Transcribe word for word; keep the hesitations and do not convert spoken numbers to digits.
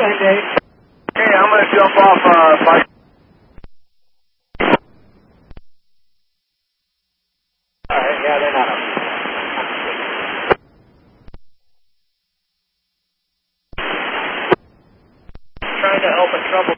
same day. Okay, I'm going to jump off uh, by... Alright, yeah, they're not up. Trying to help a trouble.